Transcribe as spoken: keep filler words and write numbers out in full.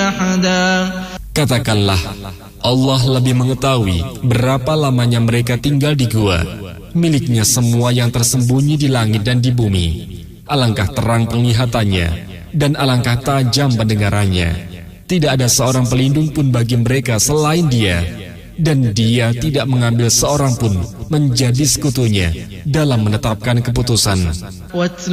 أحدا. Katakanlah, Allah lebih mengetahui berapa lamanya mereka tinggal di gua. Miliknya semua yang tersembunyi di langit dan di bumi. Alangkah terang penglihatannya dan alangkah tajam pendengarannya. Tidak ada seorang pelindung pun bagi mereka selain Dia, dan Dia tidak mengambil seorang pun menjadi sekutunya dalam menetapkan keputusan.